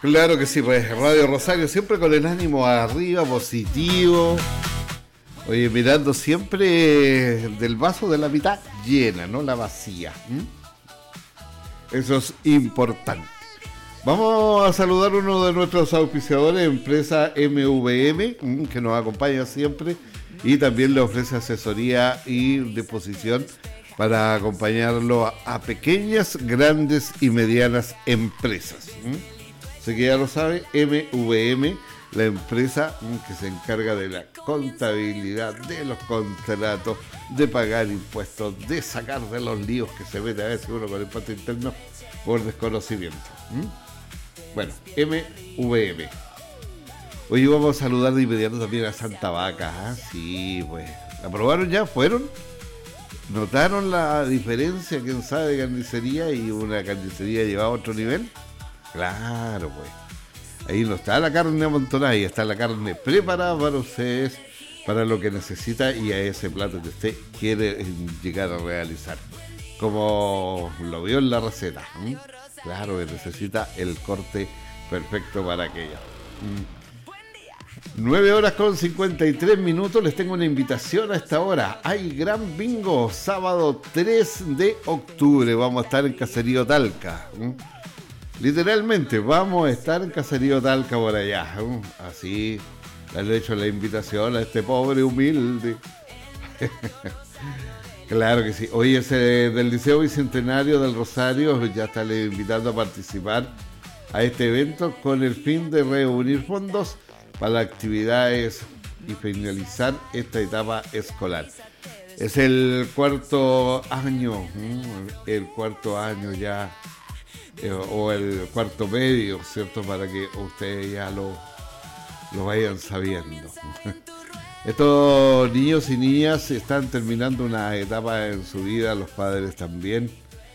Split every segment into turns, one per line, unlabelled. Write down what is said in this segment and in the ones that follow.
Claro que sí, pues Radio Rosario siempre con el ánimo arriba, positivo. Oye, mirando siempre del vaso de la mitad llena, no la vacía. Eso es importante. Vamos a saludar a uno de nuestros auspiciadores, empresa MVM, que nos acompaña siempre y también le ofrece asesoría y disposición para acompañarlo a pequeñas, grandes y medianas empresas. Así que ya lo sabe, MVM, la empresa que se encarga de la contabilidad, de los contratos, de pagar impuestos, de sacar de los líos que se mete a veces uno con el impuesto interno por desconocimiento. Bueno, MVM. Hoy vamos a saludar de inmediato también a Santa Vaca. ¿Ah? Sí, pues. ¿La probaron ya? ¿Fueron? ¿Notaron la diferencia, quién sabe, de carnicería y una carnicería llevada a otro nivel? Claro, pues. Ahí no está la carne amontonada, ahí está la carne preparada para ustedes, para lo que necesita y a ese plato que usted quiere llegar a realizar. Como lo vio en la receta. Claro que necesita el corte perfecto para aquello. 9:53. Les tengo una invitación a esta hora. Hay gran bingo, sábado 3 de octubre. Vamos a estar en Caserío Talca. Literalmente, vamos a estar en Caserío Talca por allá. Así le he hecho la invitación a este pobre humilde. Claro que sí. Hoy es del Liceo Bicentenario del Rosario. Ya está invitando a participar a este evento con el fin de reunir fondos para actividades y finalizar esta etapa escolar. Es el cuarto año ya, o el cuarto medio, ¿cierto? Para que ustedes ya lo vayan sabiendo. Estos niños y niñas están terminando una etapa en su vida, los padres también.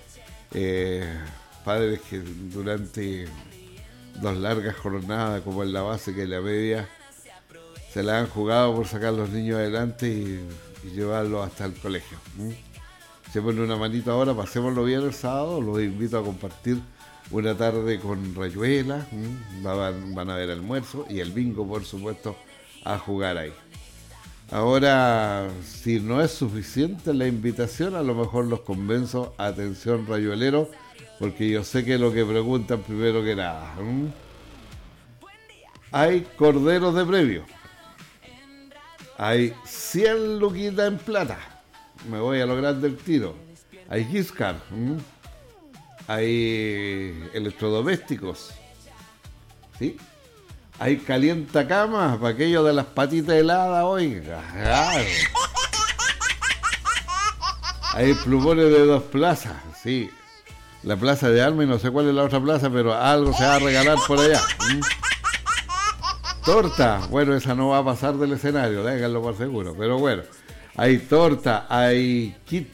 Padres que durante 2 largas jornadas, como en la básica y la media, se la han jugado por sacar a los niños adelante y llevarlos hasta el colegio. Echémosle una manito ahora, pasémoslo bien el sábado, los invito a compartir una tarde con Rayuela, van a ver almuerzo y el bingo, por supuesto, a jugar ahí. Ahora, si no es suficiente la invitación, a lo mejor los convenzo, atención rayuelero, porque yo sé que lo que preguntan primero que nada. Hay corderos de premio. Hay 100 luquitas en plata. Me voy a lo grande del tiro. Hay gift card. Hay electrodomésticos. ¿Sí? Hay calientacamas para aquello de las patitas heladas, oiga. Claro. Hay plumones de 2 plazas, sí. La plaza de Armas y no sé cuál es la otra plaza, pero algo se va a regalar por allá. Torta, bueno, esa no va a pasar del escenario, déjenlo por seguro, pero bueno. Hay torta, hay kit,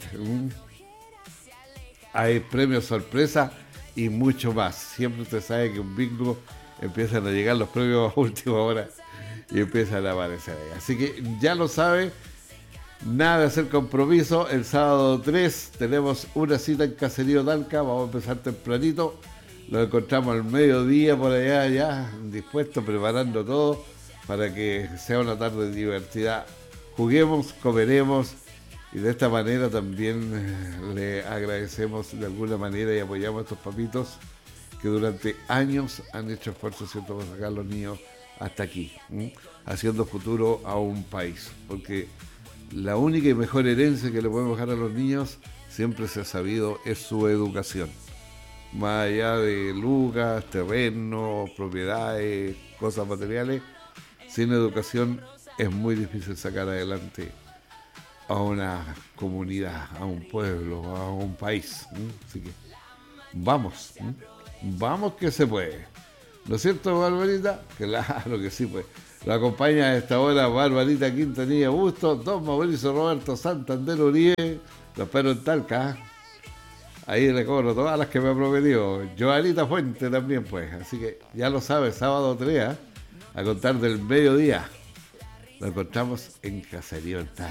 hay premios sorpresa y mucho más. Siempre usted sabe que un bingo empiezan a llegar los premios a última hora y empiezan a aparecer ahí. Así que ya lo sabe, nada de hacer compromiso. El sábado 3 tenemos una cita en Caserío Talca, vamos a empezar tempranito. Lo encontramos al mediodía por allá, ya dispuesto, preparando todo para que sea una tarde divertida. Juguemos, comeremos y de esta manera también le agradecemos de alguna manera y apoyamos a estos papitos que durante años han hecho esfuerzos, ¿cierto?, para sacar a los niños hasta aquí, haciendo futuro a un país. Porque la única y mejor herencia que le podemos dejar a los niños, siempre se ha sabido, es su educación. Más allá de lucas, terrenos, propiedades, cosas materiales, sin educación es muy difícil sacar adelante a una comunidad, a un pueblo, a un país. Así que vamos, vamos que se puede. ¿No es cierto, Barbarita? Claro que sí, pues. Lo acompaña a esta hora Barbarita Quintanilla Bustos, don Mauricio Roberto Santander Uribe, lo espero en Talca. Ahí le cobro todas las que me ha prometido. Joanita Fuente también, pues. Así que ya lo sabe, sábado 3, a contar del mediodía. Lo encontramos en Caserío Talca.